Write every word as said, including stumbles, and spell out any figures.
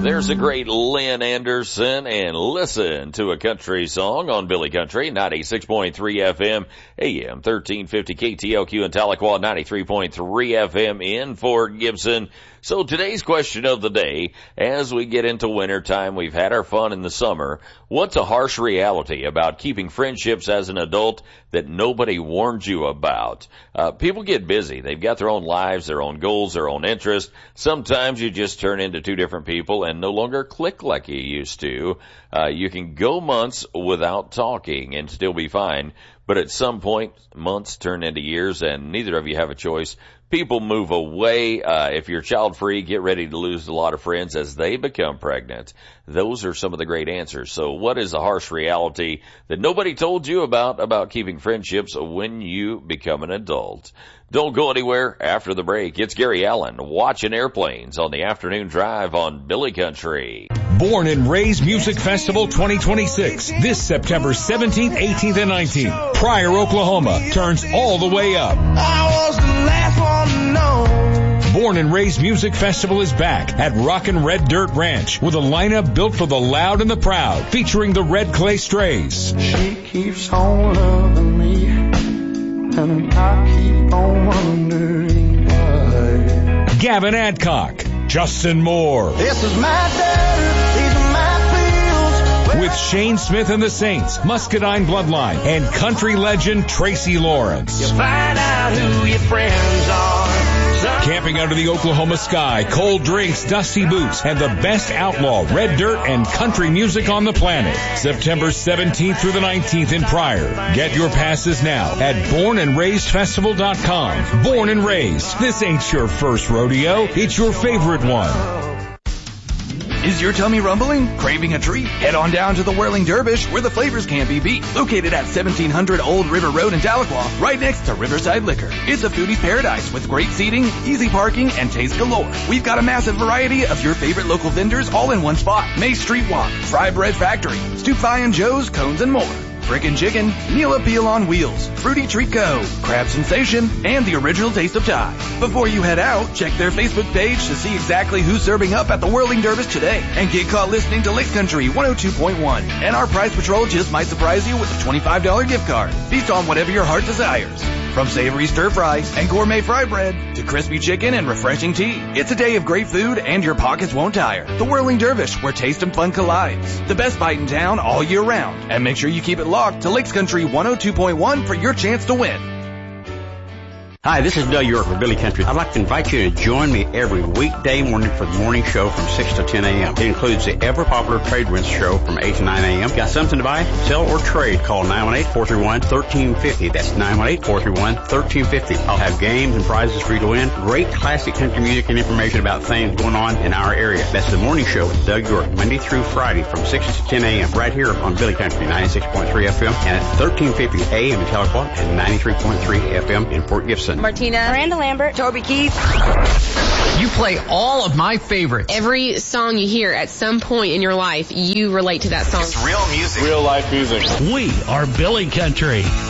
There's a great Lynn Anderson, and listen to a country song on Billy Country, ninety-six point three F M, A M thirteen fifty K T L Q in Tahlequah, ninety-three point three F M in Fort Gibson. So today's question of the day, as we get into winter time, we've had our fun in the summer. What's a harsh reality about keeping friendships as an adult that nobody warned you about? Uh, people get busy. They've got their own lives, their own goals, their own interests. Sometimes you just turn into two different people and no longer click like you used to. Uh, you can go months without talking and still be fine. But at some point, months turn into years and neither of you have a choice. People move away. Uh, if you're child-free, get ready to lose a lot of friends as they become pregnant. Those are some of the great answers. So what is the harsh reality that nobody told you about, about keeping friendships when you become an adult? Don't go anywhere after the break. It's Gary Allen watching airplanes on the afternoon drive on Billy Country. Born and Raised Music Festival twenty twenty-six. This September seventeenth, eighteenth, and nineteenth. Pryor, Oklahoma turns all the way up. I was the last one to know. Born and Raised Music Festival is back at Rockin' Red Dirt Ranch with a lineup built for the loud and the proud, featuring the Red Clay Strays. She keeps on loving me, and I keep on wondering why. Gavin Adcock, Justin Moore. This is my dirt, these are my fields. With Shane Smith and the Saints, Muscadine Bloodline, and country legend Tracy Lawrence. You find out who your friends are. Camping under the Oklahoma sky, cold drinks, dusty boots, and the best outlaw, red dirt, and country music on the planet. September seventeenth through the nineteenth in Pryor. Get your passes now at born and raised festival dot com. Born and Raised. This ain't your first rodeo. It's your favorite one. Is your tummy rumbling? Craving a treat? Head on down to the Whirling Dervish, where the flavors can't be beat. Located at seventeen hundred Old River Road in Tahlequah, right next to Riverside Liquor. It's a foodie's paradise with great seating, easy parking, and taste galore. We've got a massive variety of your favorite local vendors all in one spot. Mace Street Walk, Fry Bread Factory, Stoop Thigh and Joe's, Cones and more. Frickin' Chicken, Meal Appeal on Wheels, Fruity Treat Co., Crab Sensation, and the original Taste of Thai. Before you head out, check their Facebook page to see exactly who's serving up at the Whirling Dervish today. And get caught listening to Lick Country one oh two point one. And our Price Patrol just might surprise you with a twenty-five dollars gift card. Feast on whatever your heart desires. From savory stir fry and gourmet fry bread to crispy chicken and refreshing tea. It's a day of great food and your pockets won't tire. The Whirling Dervish, where taste and fun collides. The best bite in town all year round. And make sure you keep it locked to Licks Country one oh two point one for your chance to win. Hi, this is Doug York with Billy Country. I'd like to invite you to join me every weekday morning for the morning show from six to ten a.m. It includes the ever-popular Trade Winds show from eight to nine a.m. Got something to buy, sell, or trade? Call nine one eight, four three one, one three five zero. That's nine one eight, four three one, one three five zero. I'll have games and prizes for you to win. Great classic country music and information about things going on in our area. That's the morning show with Doug York, Monday through Friday from six to ten a.m. right here on Billy Country, ninety-six point three F M, and at thirteen fifty A M in Tahlequah and ninety-three point three F M in Fort Gibson. Martina, Miranda Lambert, Toby Keith. You play all of my favorites. Every song you hear at some point in your life, you relate to that song. It's real music. Real life music. We are Billy Country.